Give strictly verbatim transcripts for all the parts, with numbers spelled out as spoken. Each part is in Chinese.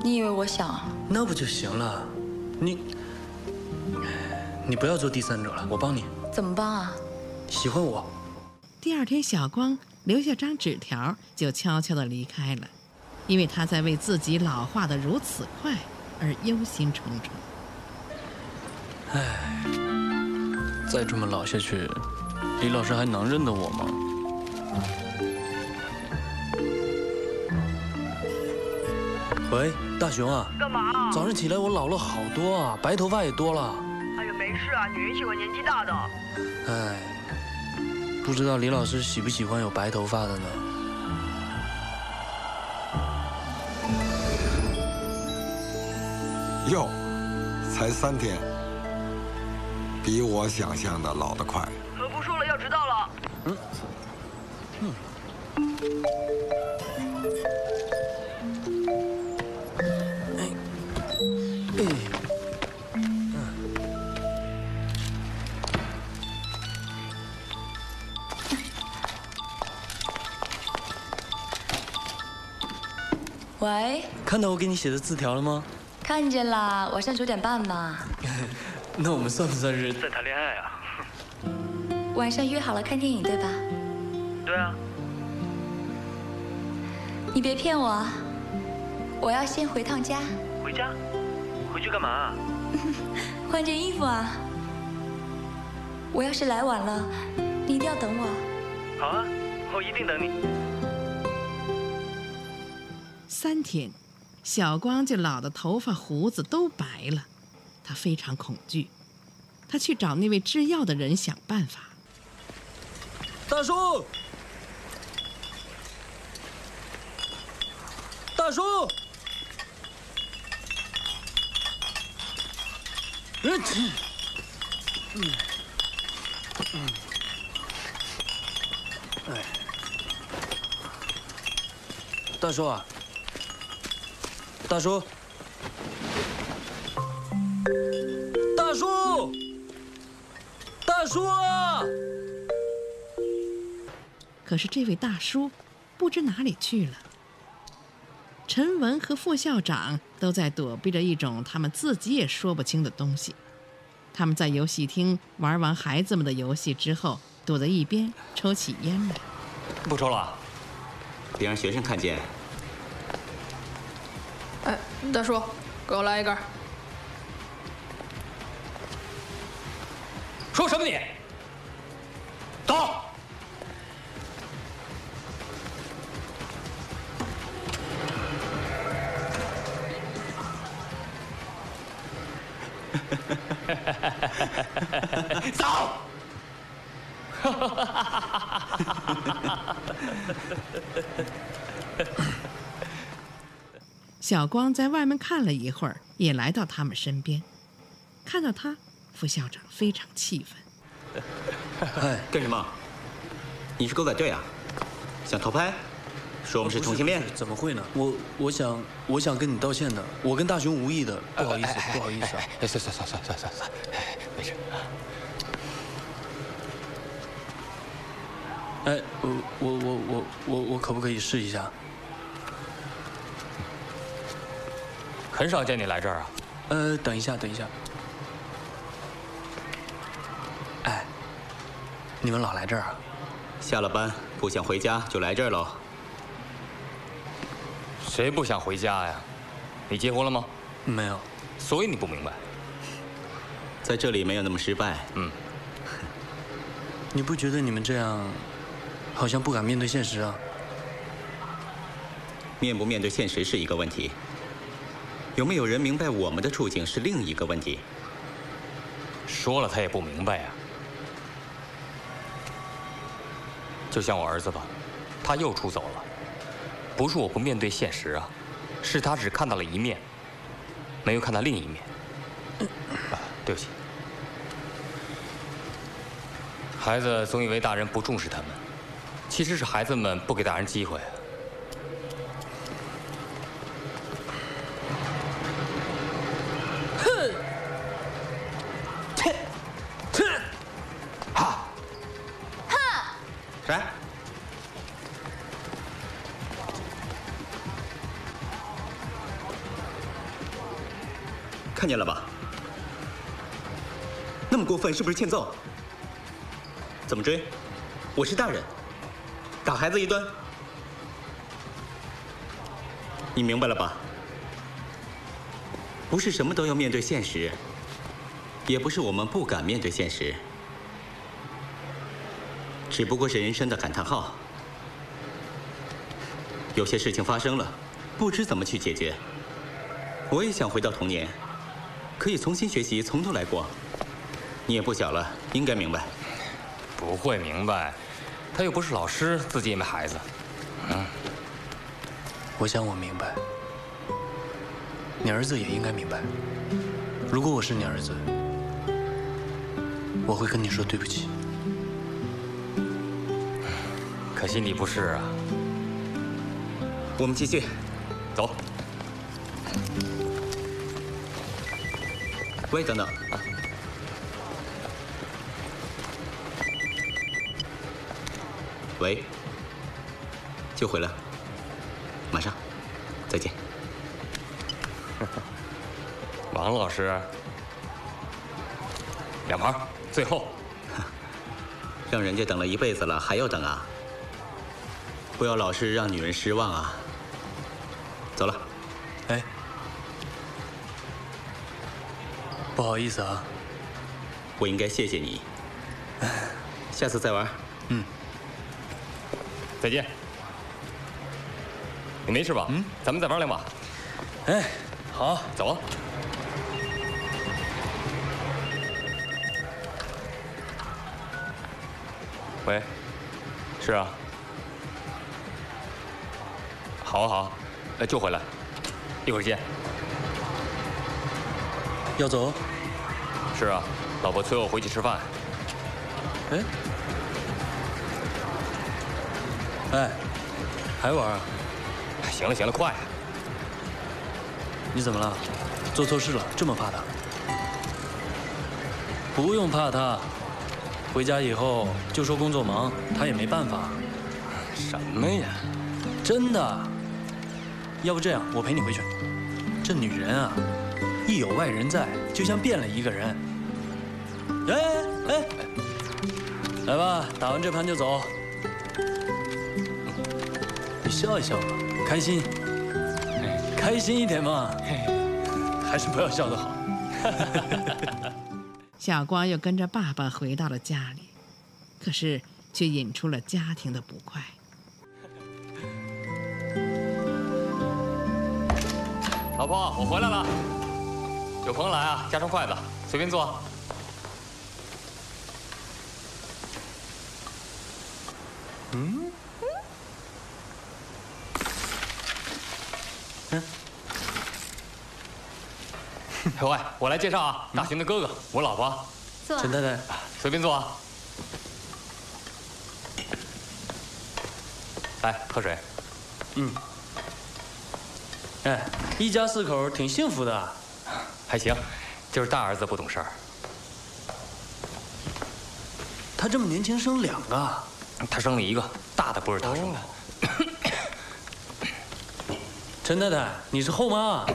你以为我想？ 那不就行了？你，你不要做第三者了，我帮你。 怎么帮啊？ 喜欢我。 第二天，小光留下张纸条，就悄悄地离开了，因为他在为自己老化得如此快而忧心忡忡。 唉，再这么老下去，李老师还能认得我吗？喂，大雄啊， 干嘛？ 早上起来我老了好多啊，白头发也多了。 哎呀，没事啊，女人喜欢年纪大的。 唉，不知道李老师喜不喜欢有白头发的呢？ 哟，才三天，比我想象的老得快。 可不说了，要迟到了。嗯。嗯。 喂， 看到我给你写的字条了吗？ 看见啦，晚上九点半嘛。 那我们算不算是在谈恋爱啊？ 晚上约好了看电影，对吧？ 对啊。 你别骗我啊！我要先回趟家。 回家？回去干嘛？ 换件衣服啊！我要是来晚了，你一定要等我。 好啊，我一定等你。 三天，小光就老的头发胡子都白了，他非常恐惧。他去找那位制药的人想办法。 大叔，大叔，嗯嗯嗯，哎，大叔啊，大叔，大叔，大叔啊！ 可是这位大叔不知哪里去了。陈文和副校长都在躲避着一种他们自己也说不清的东西。他们在游戏厅玩完孩子们的游戏之后，躲在一边抽起烟来。 不抽了，别让学生看见。 哎，大叔，给我来一根。 说什么你？走。走。 小光在外面看了一会儿，也来到他们身边。看到他，副校长非常气愤。 哎，干什么？你是狗仔队啊？想偷拍？说我们是同性恋？ 怎么会呢？我我想我想跟你道歉的，我跟大雄无意的，不好意思，不好意思啊。 哎，算算算算算算算，没事。 哎，我我我我我我可不可以试一下？ 很少见你来这儿啊。 呃，等一下，等一下。哎，你们老来这儿啊？ 下了班不想回家就来这儿喽。谁不想回家呀？你结婚了吗？ 没有。 所以你不明白。在这里没有那么失败。嗯。 你不觉得你们这样，好像不敢面对现实啊？ 面不面对现实是一个问题，有没有人明白我们的处境是另一个问题。说了他也不明白呀。就像我儿子吧，他又出走了，不是我不面对现实啊，是他只看到了一面，没有看到另一面。啊，对不起。孩子总以为大人不重视他们，其实是孩子们不给大人机会。 哼！切！切！哈！ 哈！ 谁？ 看见了吧？那么过分是不是欠揍？怎么追？我是大人，打孩子一顿，你明白了吧？不是什么都要面对现实，也不是我们不敢面对现实，只不过是人生的感叹号。有些事情发生了，不知怎么去解决。我也想回到童年，可以重新学习，从头来过。你也不小了，应该明白。 不会明白，他又不是老师，自己也没孩子。嗯， 我想我明白，你儿子也应该明白。如果我是你儿子，我会跟你说对不起。 可惜你不是啊。 我们继续， 走。 喂，等等。喂，就回来，马上，再见。 王老师，两盘，最后。 让人家等了一辈子了，还要等啊？不要老是让女人失望啊！走了。 哎，不好意思啊， 我应该谢谢你。下次再玩。 嗯。 再见。你没事吧？嗯。咱们再玩两把。 哎，好， 走啊。喂，是啊。好啊好，哎，就回来，一会儿见。 要走？ 是啊，老婆催我回去吃饭。 哎，哎，还玩啊？ 行了行了，快！ 你怎么了？做错事了？这么怕他？不用怕他，回家以后就说工作忙，他也没办法。 什么呀？ 真的。要不这样，我陪你回去。这女人啊，一有外人在，就像变了一个人。哎哎，来吧，打完这盘就走。你笑一笑吧，开心，开心一点嘛。还是不要笑得好。 小光又跟着爸爸回到了家里，可是却引出了家庭的不快。 老婆，我回来了。有朋友来啊，加双筷子，随便坐。嗯？嗯？喂，我来介绍啊，大雄的哥哥，我老婆。 坐。 陈太太， 随便坐啊。来，喝水。 嗯。哎，一家四口挺幸福的。 还行，就是大儿子不懂事儿。 他这么年轻生两个？ 他生了一个，大的不是他生的。 陈太太，你是后妈？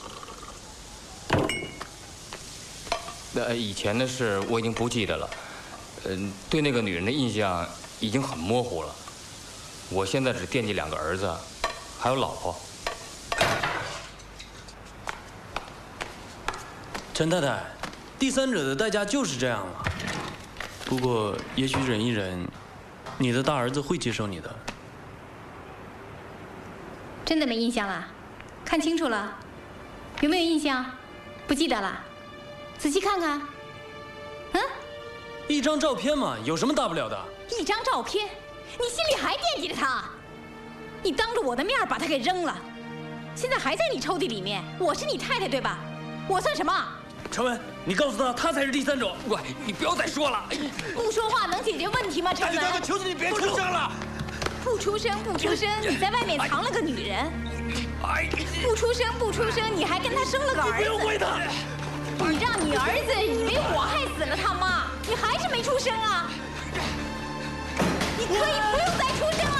呃，以前的事我已经不记得了，嗯、呃，对那个女人的印象已经很模糊了。我现在只惦记两个儿子，还有老婆。 陈太太，第三者的代价就是这样了。不过，也许忍一忍，你的大儿子会接受你的。 真的没印象了？看清楚了？有没有印象？不记得了？仔细看看。嗯？ 一张照片嘛，有什么大不了的？ 一张照片，你心里还惦记着他？你当着我的面把他给扔了，现在还在你抽屉里面。我是你太太对吧？我算什么？ 陈文，你告诉他，他才是第三者。 喂，你不要再说了。 不说话能解决问题吗？陈文， 大哥，求求你别出声了。 不出声，不出声，你在外面藏了个女人。不出声，不出声，你还跟他生了个儿子。 不要怪他。 你让你儿子以为我害死了他妈，你还是没出声啊？你可以不用再出声